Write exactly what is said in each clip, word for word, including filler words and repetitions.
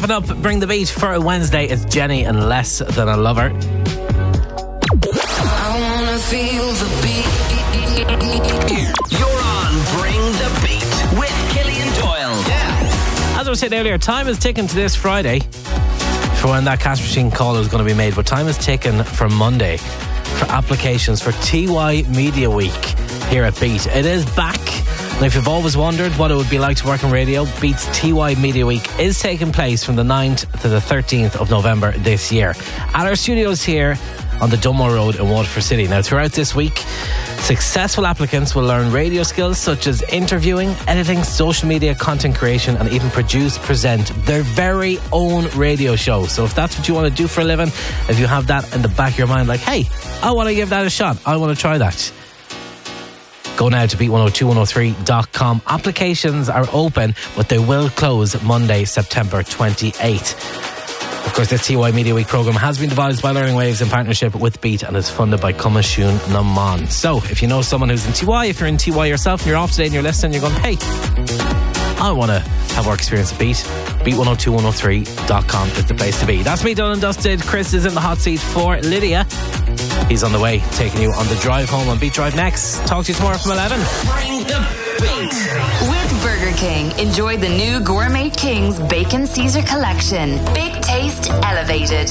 Wrapping up, Bring the Beat for a Wednesday. It's Jenny and Less Than a Lover. I wanna feel the beat. You're on Bring the Beat with Killian Doyle. Yeah. As I was saying earlier, time is ticking to this Friday for when that cash machine call is going to be made. But time is ticking for Monday for applications for T Y Media Week here at Beat. It is back. And if you've always wondered what it would be like to work in radio, Beat's T Y Media Week is taking place from the ninth to the thirteenth of November this year at our studios here on the Dunmore Road in Waterford City. Now, throughout this week, successful applicants will learn radio skills such as interviewing, editing, social media, content creation, and even produce, present their very own radio show. So if that's what you want to do for a living, if you have that in the back of your mind, like, hey, I want to give that a shot, I want to try that, go now to beat one oh two one oh three dot com. Applications are open, but they will close Monday, September twenty-eighth. Of course, this T Y Media Week programme has been devised by Learning Waves in partnership with Beat and is funded by Comashun Naman. So, if you know someone who's in T Y, if you're in T Y yourself and you're off today and you're listening, you're going, hey, I want to have work experience at Beat, beat one oh two one oh three dot com is the place to be. That's me done and dusted. Chris is in the hot seat for Lydia. He's on the way, taking you on the drive home on Beat Drive next. Talk to you tomorrow from eleven. Bring the Beat. With Burger King, enjoy the new Gourmet King's Bacon Caesar Collection. Big taste elevated.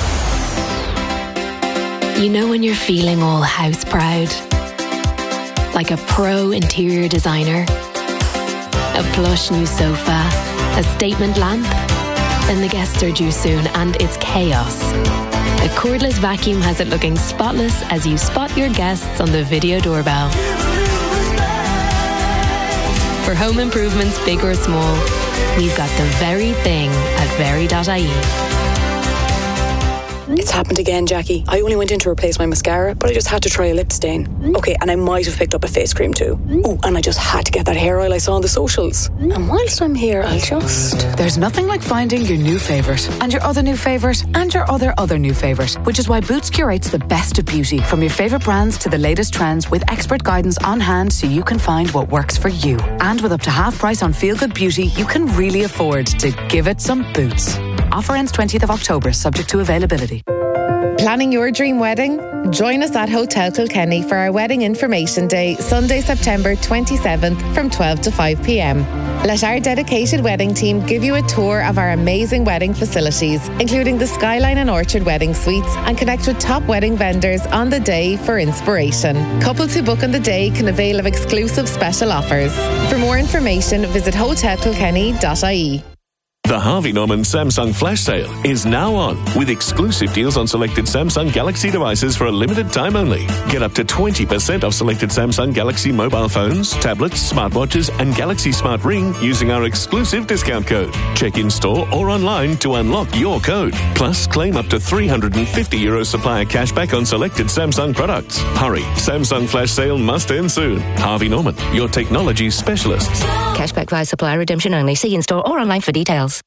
You know when you're feeling all house proud? Like a pro interior designer? A plush new sofa? A statement lamp? Then the guests are due soon and it's chaos. A cordless vacuum has it looking spotless as you spot your guests on the video doorbell. For home improvements, big or small, we've got the very thing at very dot I E. It's happened again, Jackie. I only went in to replace my mascara, but I just had to try a lip stain. Okay, and I might have picked up a face cream too. Oh, and I just had to get that hair oil I saw on the socials. And whilst I'm here, I'll just... There's nothing like finding your new favourite, and your other new favourite, and your other other new favourite, which is why Boots curates the best of beauty, from your favourite brands to the latest trends, with expert guidance on hand so you can find what works for you. And with up to half price on Feel Good Beauty, you can really afford to give it some Boots. Offer ends twentieth of October, subject to availability. Planning your dream wedding? Join us at Hotel Kilkenny for our Wedding Information Day, Sunday, September twenty-seventh from twelve to five p.m. Let our dedicated wedding team give you a tour of our amazing wedding facilities, including the Skyline and Orchard Wedding Suites, and connect with top wedding vendors on the day for inspiration. Couples who book on the day can avail of exclusive special offers. For more information, visit hotel kilkenny dot I E. The Harvey Norman Samsung Flash Sale is now on, with exclusive deals on selected Samsung Galaxy devices for a limited time only. Get up to twenty percent off selected Samsung Galaxy mobile phones, tablets, smartwatches and Galaxy Smart Ring using our exclusive discount code. Check in store or online to unlock your code. Plus, claim up to three hundred fifty euro supplier cashback on selected Samsung products. Hurry, Samsung Flash Sale must end soon. Harvey Norman, your technology specialists. Cashback via supplier redemption only. See in store or online for details.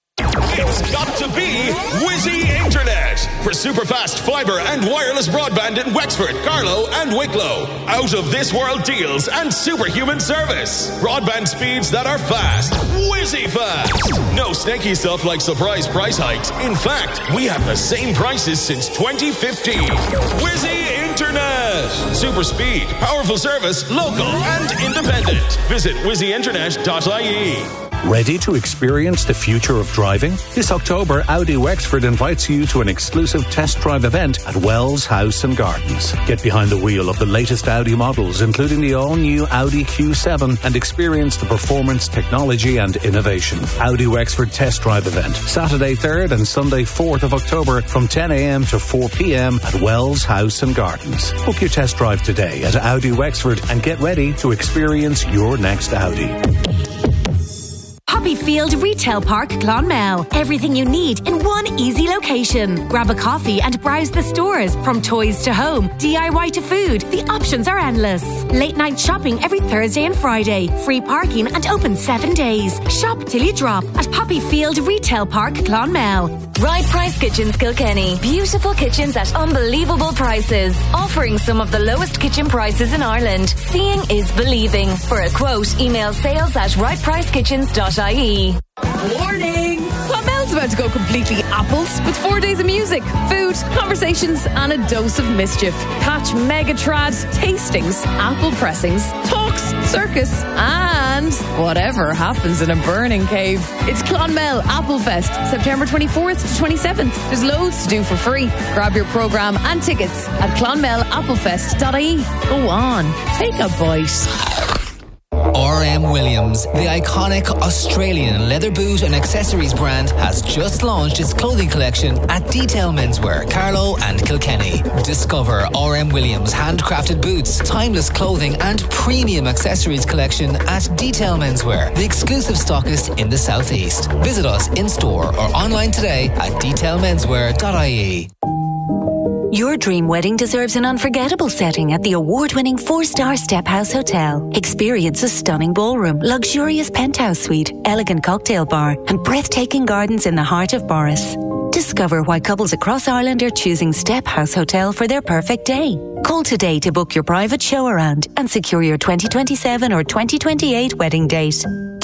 It's got to be Whizzy Internet for superfast fibre and wireless broadband in Wexford, Carlow and Wicklow. Out of this world deals and superhuman service. Broadband speeds that are fast. Whizzy fast. No snaky stuff like surprise price hikes. In fact, we have the same prices since twenty fifteen. Whizzy Internet. Super speed, powerful service, local and independent. Visit whizzy internet dot I E. Ready to experience the future of driving? This October, Audi Wexford invites you to an exclusive test drive event at Wells House and Gardens. Get behind the wheel of the latest Audi models, including the all-new Audi Q seven, and experience the performance, technology and innovation. Audi Wexford Test Drive event, Saturday third and Sunday fourth of October from ten a.m. to four p.m. at Wells House and Gardens. Book your test drive today at Audi Wexford and get ready to experience your next Audi. Poppyfield Retail Park, Clonmel. Everything you need in one easy location. Grab a coffee and browse the stores. From toys to home, D I Y to food, the options are endless. Late night shopping every Thursday and Friday. Free parking and open seven days. Shop till you drop at Poppyfield Retail Park, Clonmel. Right Price Kitchens Kilkenny. Beautiful kitchens at unbelievable prices. Offering some of the lowest kitchen prices in Ireland. Seeing is believing. For a quote, email sales at right price kitchens dot I E. Warning! Clonmel's completely apples with four days of music, food, conversations, and a dose of mischief. Catch Megatrad, tastings, apple pressings, talks, circus, and whatever happens in a burning cave. It's Clonmel Applefest, September twenty-fourth to twenty-seventh. There's loads to do for free. Grab your programme and tickets at clonmel applefest dot I E. Go on, take a bite. R M Williams, the iconic Australian leather boot and accessories brand, has just launched its clothing collection at Detail Menswear, Carlow and Kilkenny. Discover R M Williams' handcrafted boots, timeless clothing and premium accessories collection at Detail Menswear, the exclusive stockist in the southeast. Visit us in store or online today at detail menswear dot I E. Your dream wedding deserves an unforgettable setting at the award-winning four-star Step House Hotel. Experience a stunning ballroom, luxurious penthouse suite, elegant cocktail bar, and breathtaking gardens in the heart of Boris. Discover why couples across Ireland are choosing Step House Hotel for their perfect day. Call today to book your private show around and secure your twenty twenty-seven or twenty twenty-eight wedding date.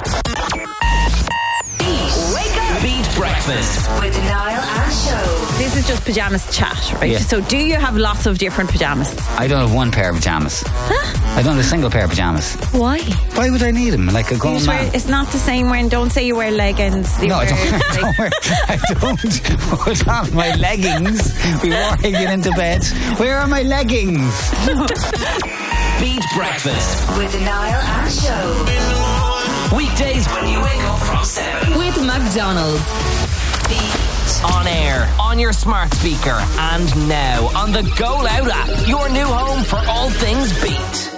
Wake up! Beat Breakfast with Niall and Show. This is just pyjamas chat, right? Yeah. So do you have lots of different pyjamas? I don't have one pair of pyjamas. Huh? I don't have a single pair of pyjamas. Why? Why would I need them? Like a You grown just wear- man. it's not the same when, don't say you wear leggings. You No, I wear, don't, I like- don't wear, I don't put on my leggings before I get into bed. Where are my leggings? Beat Breakfast with Niall and Show. weekdays when you wake up from seven With McDonald's. on air, on your smart speaker, and now on the Go Loud app, your new home for all things Beat.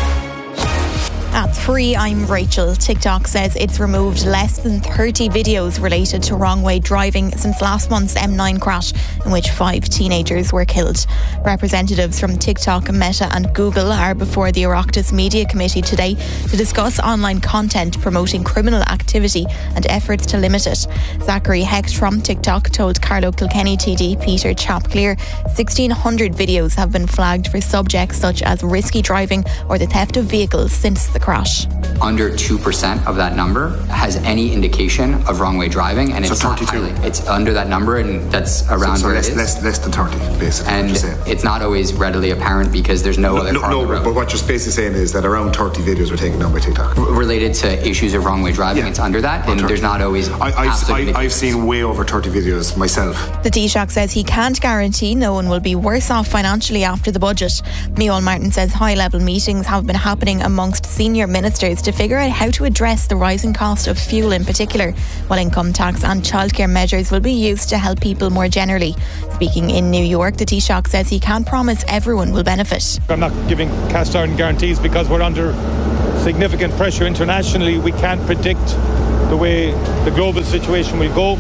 At three, I'm Rachel. TikTok says it's removed less than thirty videos related to wrong way driving since last month's M nine crash, in which five teenagers were killed. Representatives from TikTok, Meta and Google are before the Oireachtas Media Committee today to discuss online content promoting criminal activity and efforts to limit it. Zachary Hecht from TikTok told Carlow Kilkenny T D Peter Chapclear sixteen hundred videos have been flagged for subjects such as risky driving or the theft of vehicles since the crash. Under two percent of that number has any indication of wrong way driving, and So it's not thirty-two. highly, it's under that number, and that's around so where less, it is. less, less than thirty, basically. And what you're saying. it's not always readily apparent because there's no, No, other no, car on no, the road. but what you're basically saying is that around thirty videos were taken down by TikTok. R- related to issues of wrong way driving, it's under that, and there's not always. I, I've, absolute I, I've seen way over thirty videos myself. The Taoiseach says he can't guarantee no one will be worse off financially after the budget. Micheál Martin says high-level meetings have been happening amongst senior ministers to figure out how to address the rising cost of fuel in particular, while income tax and childcare measures will be used to help people more generally. Speaking in New York, the Taoiseach says he can't promise everyone will benefit. I'm not giving cast iron guarantees because we're under significant pressure internationally. We can't predict the way the global situation will go.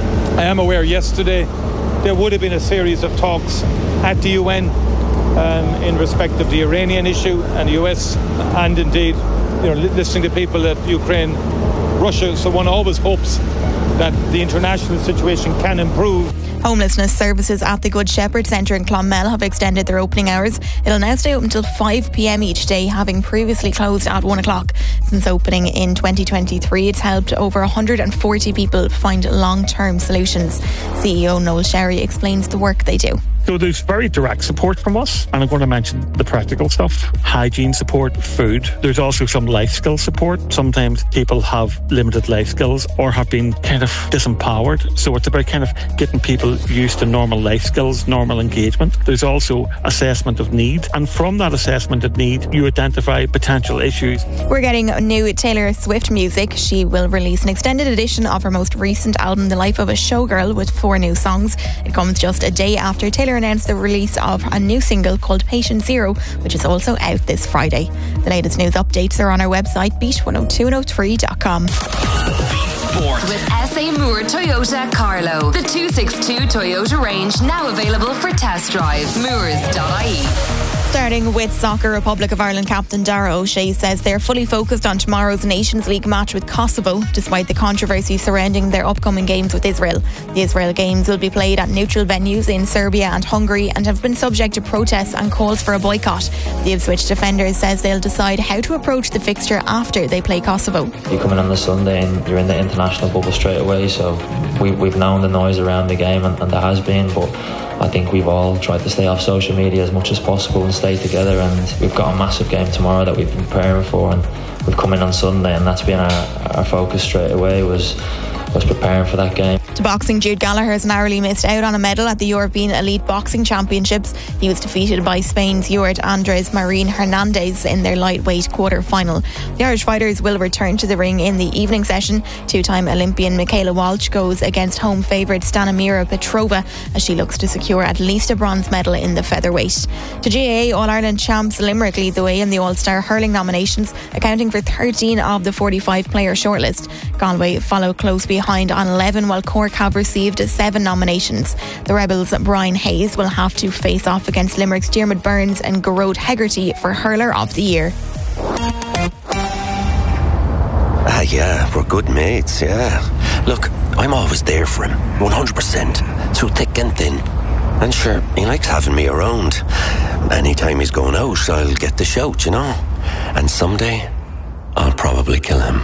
I am aware yesterday there would have been a series of talks at the U N um, in respect of the Iranian issue and the U S, and indeed, you know, li- listening to people at Ukraine, Russia. So one always hopes that the international situation can improve. Homelessness services at the Good Shepherd Centre in Clonmel have extended their opening hours. It'll now stay open until five p.m. each day, having previously closed at one o'clock. Since opening in twenty twenty-three, it's helped over one hundred forty people find long-term solutions. C E O Noel Sherry explains the work they do. So there's very direct support from us, and I'm going to mention the practical stuff: hygiene support, food. There's also some life skill support. Sometimes people have limited life skills or have been kind of disempowered, so it's about kind of getting people used to normal life skills, normal engagement. There's also assessment of need, and from that assessment of need you identify potential issues. We're getting new Taylor Swift music. She will release an extended edition of her most recent album, The Life of a Showgirl, with four new songs. It comes just a day after Taylor announced the release of a new single called Patient Zero, which is also out this Friday. The latest news updates are on our website, beat one oh two one oh three dot com. With S A Moore Toyota Carlow. The two sixty-two Toyota range now available for test drive. Moores dot I E. Starting with soccer, Republic of Ireland captain Dara O'Shea says they're fully focused on tomorrow's Nations League match with Kosovo, despite the controversy surrounding their upcoming games with Israel. The Israel games will be played at neutral venues in Serbia and Hungary and have been subject to protests and calls for a boycott. The Ipswich defender says they'll decide how to approach the fixture after they play Kosovo. You come in on the Sunday and you're in the international bubble straight away, so we, we've known the noise around the game, and, and there has been, but I think we've all tried to stay off social media as much as possible and stay together, and we've got a massive game tomorrow that we've been preparing for, and we've come in on Sunday and that's been our, our focus straight away, was was preparing for that game. To boxing, Jude Gallagher has narrowly missed out on a medal at the European Elite Boxing Championships. He was defeated by Spain's Juraj Andres Marin Hernandez in their lightweight quarter-final. The Irish fighters will return to the ring in the evening session. Two-time Olympian Michaela Walsh goes against home favourite Stanimira Petrova as she looks to secure at least a bronze medal in the featherweight. To G A A, All-Ireland champs Limerick lead the way in the All-Star hurling nominations, accounting for thirteen of the forty-five player shortlist. Galway follow close behind on eleven, while Cork have received seven nominations. The Rebels' Brian Hayes will have to face off against Limerick's Diarmuid Burns and Gearóid Hegarty for Hurler of the Year. Ah, yeah, we're good mates, yeah. Look, I'm always there for him, one hundred percent, through thick and thin. And sure, he likes having me around. Anytime he's going out, I'll get the shout, you know. And someday, I'll probably kill him.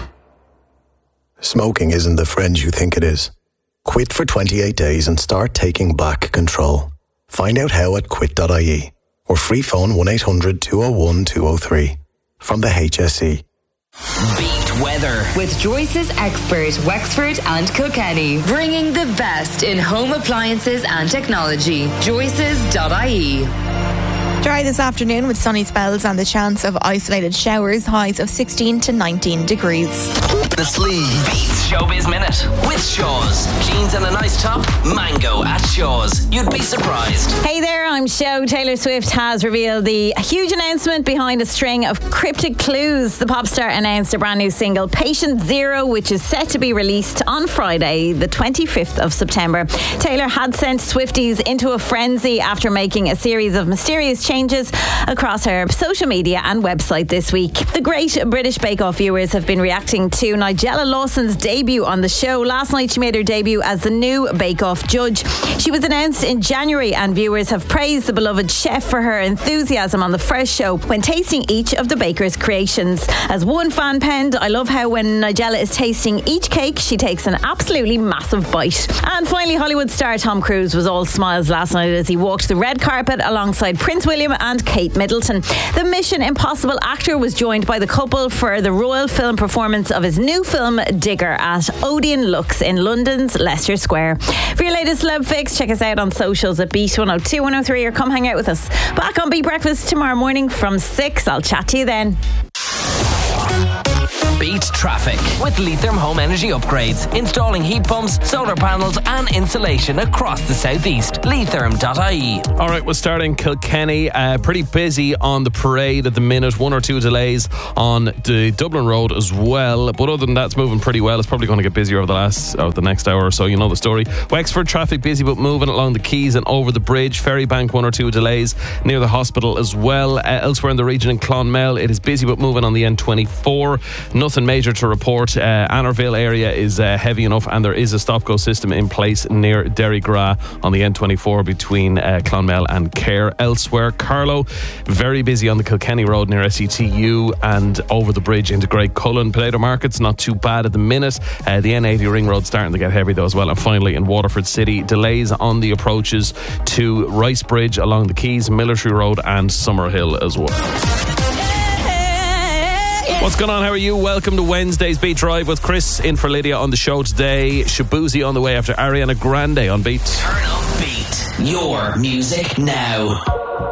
Smoking isn't the friend you think it is. Quit for twenty-eight days and start taking back control. Find out how at quit dot I E or free phone one eight hundred two oh one two oh three from the H S E. Beat weather with Joyce's expert Wexford and Kilkenny, bringing the best in home appliances and technology. Joyce's dot I E. Dry this afternoon with sunny spells and the chance of isolated showers, highs of sixteen to nineteen degrees. The sleeve beats Showbiz Minute with Shaw's. Jeans and a nice top, mango at Shaw's. You'd be surprised. Hey there, I'm Show. Taylor Swift has revealed the huge announcement behind a string of cryptic clues. The pop star announced a brand new single, Patient Zero, which is set to be released on Friday, the twenty-fifth of September. Taylor had sent Swifties into a frenzy after making a series of mysterious changes changes across her social media and website this week. The Great British Bake Off viewers have been reacting to Nigella Lawson's debut on the show. Last night she made her debut as the new Bake Off judge. She was announced in January and viewers have praised the beloved chef for her enthusiasm on the first show when tasting each of the baker's creations. As one fan penned, I love how when Nigella is tasting each cake, she takes an absolutely massive bite. And finally, Hollywood star Tom Cruise was all smiles last night as he walked the red carpet alongside Prince William and Kate Middleton. The Mission Impossible actor was joined by the couple for the royal film performance of his new film Digger at Odeon Lux in London's Leicester Square. For your latest Love Fix, check us out on socials at Beat one oh two, one oh three or come hang out with us back on Beat Breakfast tomorrow morning from six. I'll chat to you then. Beat traffic with Leitrim Home Energy Upgrades. Installing heat pumps, solar panels and insulation across the southeast. Leitrim dot I E. Alright, we'll start in Kilkenny. Uh, pretty busy on the parade at the minute. One or two delays on the Dublin Road as well. But other than that, it's moving pretty well. It's probably going to get busier over the last, over the next hour or so. You know the story. Wexford traffic busy but moving along the quays and over the bridge. Ferrybank, one or two delays near the hospital as well. Uh, elsewhere in the region in Clonmel, it is busy but moving on the N twenty-four. Nothing major to report. Uh, Annerville area is uh, heavy enough and there is a stop-go system in place near Derrygra on the N twenty-four between uh, Clonmel and Cahir. Elsewhere, Carlow, very busy on the Kilkenny Road near S E T U and over the bridge into Great Cullen. Potato Market's not too bad at the minute. Uh, the N eighty Ring Road starting to get heavy though as well. And finally in Waterford City, delays on the approaches to Rice Bridge along the Quays, Military Road and Summerhill as well. What's going on? How are you? Welcome to Wednesday's Beat Drive with Chris in for Lydia on the show today. Shabuzi on the way after Ariana Grande on Beat. Turn up Beat. Your music now.